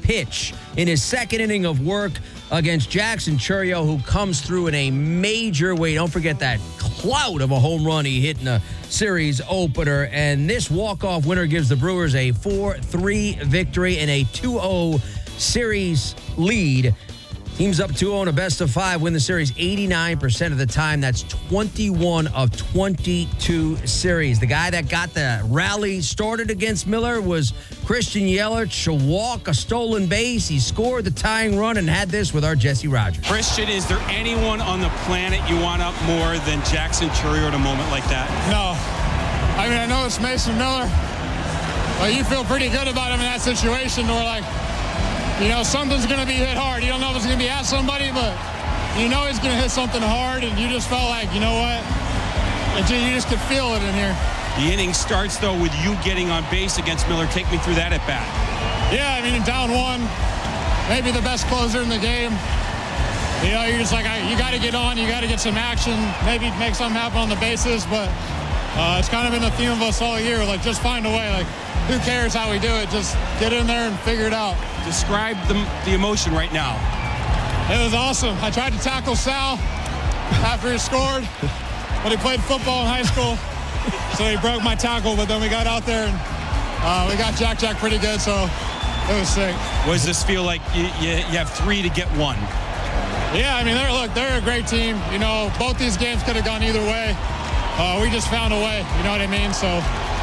pitch in his second inning of work against Jackson Chourio, who comes through in a major way. Don't forget that clout of a home run he hit in a series opener. And this walk-off winner gives the Brewers a 4-3 victory and a 2-0 series lead. Team's up 2-0 in a best-of-5, win the series 89% of the time. That's 21 of 22 series. The guy that got the rally started against Miller was Christian Yelich. A walk, a stolen base. He scored the tying run and had this with our Jesse Rogers. Christian, is there anyone on the planet you want up more than Jackson Chourio at a moment like that? No. I mean, I know it's Mason Miller, but you feel pretty good about him in that situation where, like, you know, something's going to be hit hard. You don't know if it's going to be at somebody, but you know he's going to hit something hard, and you just felt like, you know what? You just could feel it in here. The inning starts, though, with you getting on base against Miller. Take me through that at bat. Yeah, I mean, down one, maybe the best closer in the game. You know, you're just like, you got to get on. You got to get some action, maybe make something happen on the bases, but it's kind of been the theme of us all year. Like, just find a way. Like, who cares how we do it? Just get in there and figure it out. Describe the emotion right now. It was awesome. I tried to tackle Sal after he scored, but he played football in high school, so he broke my tackle. But then we got out there and we got Jack pretty good, so it was sick. What does this feel like? You have 3 to get 1. Yeah, I mean, they're a great team. You know, both these games could have gone either way. We just found a way, you know what I mean? So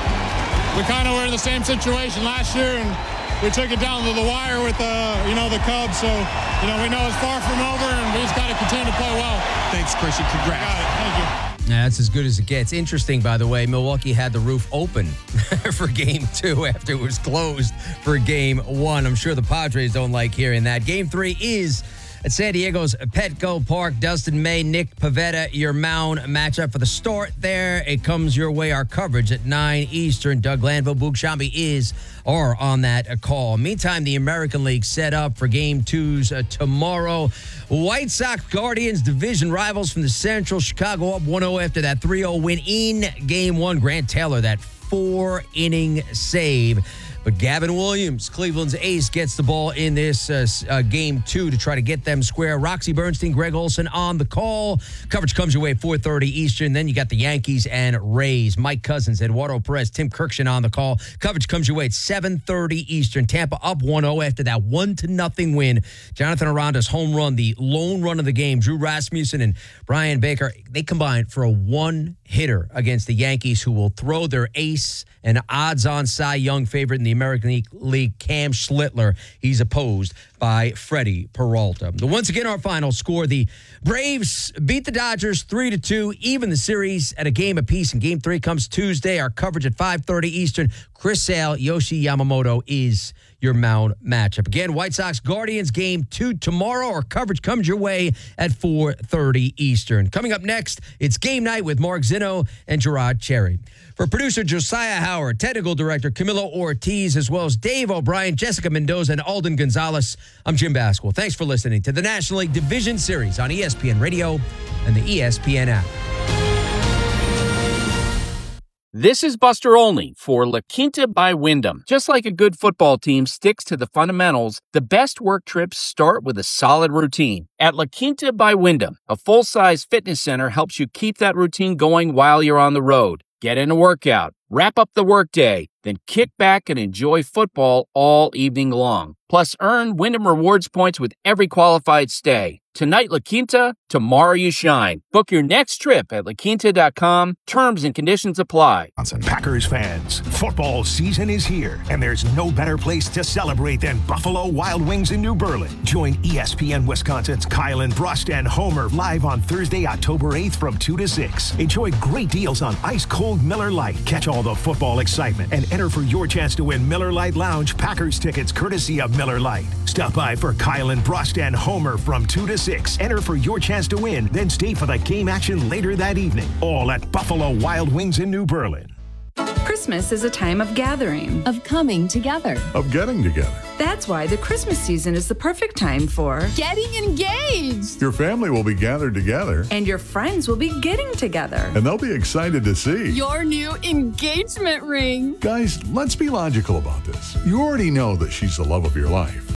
we kind of were in the same situation last year, and we took it down to the wire with the Cubs. So, you know, we know it's far from over, and we just got to continue to play well. Thanks, Christian. Congrats. Got it. Thank you. Yeah, that's as good as it gets. Interesting, by the way, Milwaukee had the roof open for Game 2 after it was closed for Game 1. I'm sure the Padres don't like hearing that. Game 3 is at San Diego's Petco Park. Dustin May, Nick Pivetta, your mound matchup for the start there. It comes your way. Our coverage at 9 Eastern. Doug Glanville, Boog Shambi are on that call. Meantime, the American League set up for Game 2s tomorrow. White Sox Guardians, division rivals from the Central. Chicago up 1-0 after that 3-0 win in Game 1. Grant Taylor, that 4-inning save. But Gavin Williams, Cleveland's ace, gets the ball in this Game 2 to try to get them square. Roxy Bernstein, Greg Olson on the call. Coverage comes your way at 4:30 Eastern. Then you got the Yankees and Rays. Mike Cousins, Eduardo Perez, Tim Kirkshin on the call. Coverage comes your way at 7:30 Eastern. Tampa up 1-0 after that 1-0 win. Jonathan Aranda's home run, the lone run of the game. Drew Rasmussen and Brian Baker, they combined for a one-hitter against the Yankees, who will throw their ace and odds-on Cy Young favorite in the American League, Cam Schlittler. He's opposed by Freddie Peralta. Once again, our final score, the Braves beat the Dodgers 3-2, even the series at a game apiece. And Game 3 comes Tuesday. Our coverage at 5:30 Eastern. Chris Sale, Yoshi Yamamoto is your mound matchup. Again, White Sox Guardians Game 2 tomorrow. Our coverage comes your way at 4:30 Eastern. Coming up next, it's Game Night with Mark Zinno and Gerard Cherry. For producer Josiah Howard, technical director Camilo Ortiz, as well as Dave O'Brien, Jessica Mendoza, and Alden Gonzalez, I'm Jim Basquil. Thanks for listening to the National League Division Series on ESPN Radio and the ESPN app. This is Buster Olney for La Quinta by Wyndham. Just like a good football team sticks to the fundamentals, the best work trips start with a solid routine. At La Quinta by Wyndham, a full-size fitness center helps you keep that routine going while you're on the road. Get in a workout, wrap up the workday, then kick back and enjoy football all evening long. Plus, earn Wyndham Rewards points with every qualified stay. Tonight, La Quinta, tomorrow you shine. Book your next trip at laquinta.com. Terms and conditions apply. Packers fans, football season is here, and there's no better place to celebrate than Buffalo Wild Wings in New Berlin. Join ESPN Wisconsin's Kylan Brust and Homer live on Thursday, October 8th from 2 to 6. Enjoy great deals on ice-cold Miller Lite. Catch all the football excitement and enter for your chance to win Miller Lite Lounge Packers tickets courtesy of Miller Lite. Stop by for Kylan Brust and Homer from 2 to 6. Enter for your chance to win, then stay for the game action later that evening. All at Buffalo Wild Wings in New Berlin. Christmas is a time of gathering, of coming together, of getting together. That's why the Christmas season is the perfect time for getting engaged. Your family will be gathered together, and your friends will be getting together, and they'll be excited to see your new engagement ring. Guys, let's be logical about this. You already know that she's the love of your life.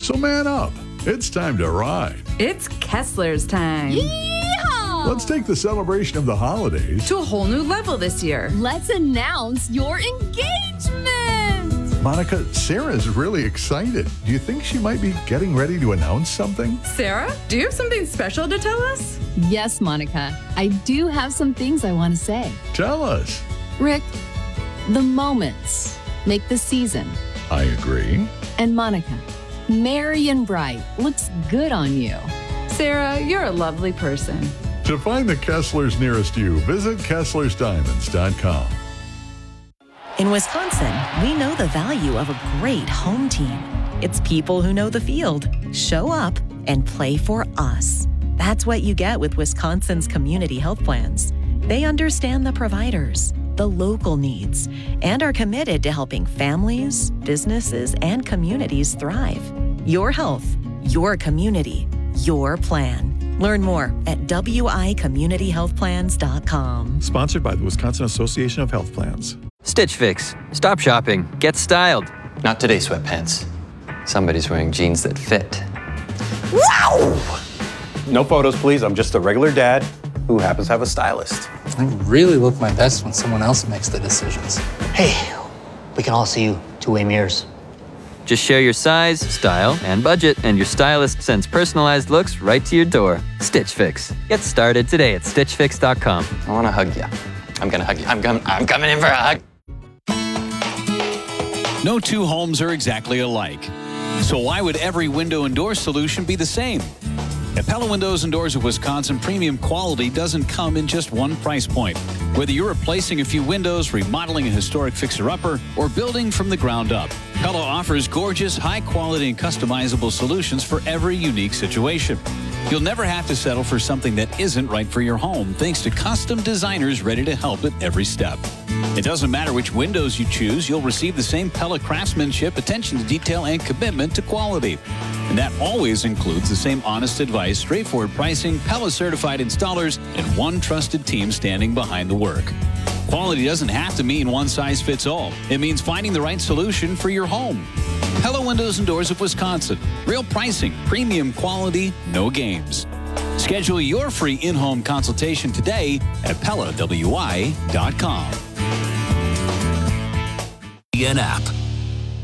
So man up. It's time to ride. It's Kessler's time. Yeehaw! Let's take the celebration of the holidays To a whole new level this year. Let's announce your engagement. Monica, Sarah's really excited. Do you think she might be getting ready to announce something? Sarah, do you have something special to tell us? Yes, Monica. I do have some things I want to say. Tell us. Rick, the moments make the season. I agree. And Monica, merry and bright looks good on you. Sarah, you're a lovely person. To find the Kesslers nearest you, visit KesslersDiamonds.com. In Wisconsin, we know the value of a great home team. It's people who know the field, show up, and play for us. That's what you get with Wisconsin's community health plans. They understand the providers, the local needs, and are committed to helping families, businesses, and communities thrive. Your health, your community, your plan. Learn more at wicommunityhealthplans.com. Sponsored by the Wisconsin Association of Health Plans. Stitch Fix. Stop shopping. Get styled. Not today, sweatpants. Somebody's wearing jeans that fit. Wow! No photos, please. I'm just a regular dad who happens to have a stylist. I really look my best when someone else makes the decisions. Hey, we can all see you two-way mirrors. Just share your size, style, and budget, and your stylist sends personalized looks right to your door. Stitch Fix. Get started today at StitchFix.com. I want to hug you. I'm going to hug you. I'm coming in for a hug. No two homes are exactly alike. So why would every window and door solution be the same? At Pella Windows and Doors of Wisconsin, premium quality doesn't come in just one price point. Whether you're replacing a few windows, remodeling a historic fixer-upper, or building from the ground up, Pella offers gorgeous, high-quality, and customizable solutions for every unique situation. You'll never have to settle for something that isn't right for your home, thanks to custom designers ready to help at every step. It doesn't matter which windows you choose, you'll receive the same Pella craftsmanship, attention to detail, and commitment to quality. And that always includes the same honest advice, straightforward pricing, Pella-certified installers, and one trusted team standing behind the work. Quality doesn't have to mean one size fits all. It means finding the right solution for your home. Pella Windows and Doors of Wisconsin. Real pricing, premium quality, no games. Schedule your free in-home consultation today at PellaWI.com. An app.